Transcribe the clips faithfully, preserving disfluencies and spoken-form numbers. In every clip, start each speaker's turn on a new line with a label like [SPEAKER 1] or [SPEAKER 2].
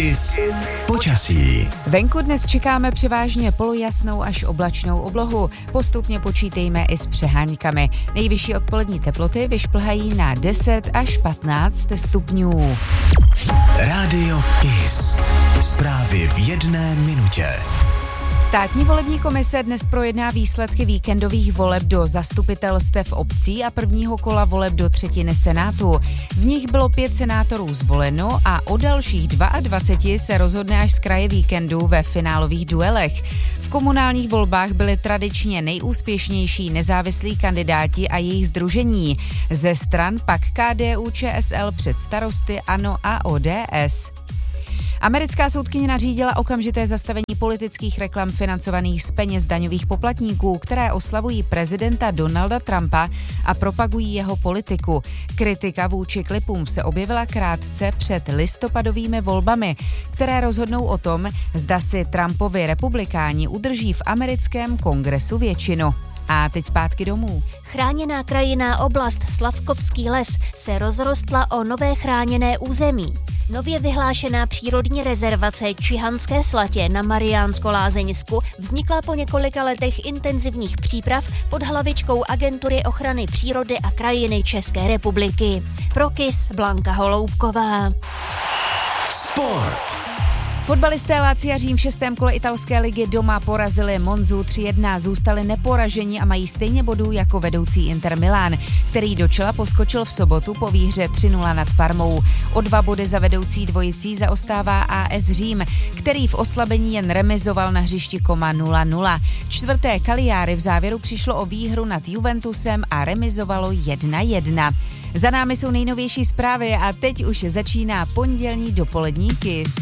[SPEAKER 1] Kiss počasí.
[SPEAKER 2] Venku dnes čekáme převážně polojasnou až oblačnou oblohu. Postupně počítejme i s přeháňkami. Nejvyšší odpolední teploty vyšplhají na deset až patnáct stupňů.
[SPEAKER 1] Rádio Kiss. Zprávy v jedné minutě.
[SPEAKER 2] Státní volební komise dnes projedná výsledky víkendových voleb do zastupitelstev obcí a prvního kola voleb do třetiny senátu. V nich bylo pět senátorů zvoleno a o dalších dvaceti dvou se rozhodne až z kraje víkendu ve finálových duelech. V komunálních volbách byly tradičně nejúspěšnější nezávislí kandidáti a jejich sdružení. Ze stran pak K D U Č S L před Starosty, ANO a O D S. Americká soudkyně nařídila okamžité zastavení politických reklam financovaných z peněz daňových poplatníků, které oslavují prezidenta Donalda Trumpa a propagují jeho politiku. Kritika vůči klipům se objevila krátce před listopadovými volbami, které rozhodnou o tom, zda si Trumpovi republikáni udrží v americkém kongresu většinu. A teď zpátky domů.
[SPEAKER 3] Chráněná krajinná oblast Slavkovský les se rozrostla o nové chráněné území. Nově vyhlášená přírodní rezervace Čihanské slatě na Mariánsko-Lázeňsku vznikla po několika letech intenzivních příprav pod hlavičkou Agentury ochrany přírody a krajiny České republiky. Pro Kiss Blanka Holoubková.
[SPEAKER 1] Sport.
[SPEAKER 2] Fotbalisté Lazia Řím v šestém kole italské ligy doma porazili Monzu tři jedna, zůstali neporaženi a mají stejně bodů jako vedoucí Inter Milán, který do čela poskočil v sobotu po výhře tři nula nad Parmou. O dva body za vedoucí dvojicí zaostává A S Řím, který v oslabení jen remizoval na hřišti Koma nula nula. Čtvrté Cagliari v závěru přišlo o výhru nad Juventusem a remizovalo jedna jedna. Za námi jsou nejnovější zprávy a teď už začíná pondělní dopolední Kiss.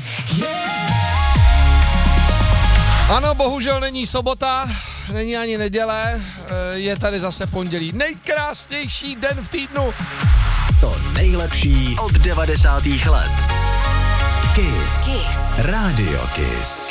[SPEAKER 4] Ano, bohužel není sobota, není ani neděle, je tady zase pondělí. Nejkrásnější den v týdnu.
[SPEAKER 1] To nejlepší od devadesátých let. Kiss. Kiss. Rádio Kiss.